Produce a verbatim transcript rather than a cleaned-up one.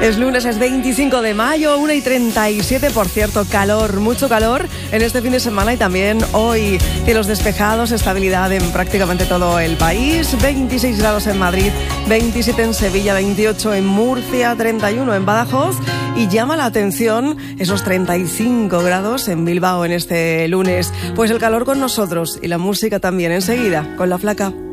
Es lunes, es veinticinco de mayo, una y treinta y siete, por cierto, calor, mucho calor en este fin de semana y también hoy. Cielos despejados, estabilidad en prácticamente todo el país, veintiséis grados en Madrid, veintisiete en Sevilla, veintiocho en Murcia, treinta y uno en Badajoz y llama la atención esos treinta y cinco grados en Bilbao en este lunes. Pues el calor con nosotros y la música también enseguida, con La Flaca.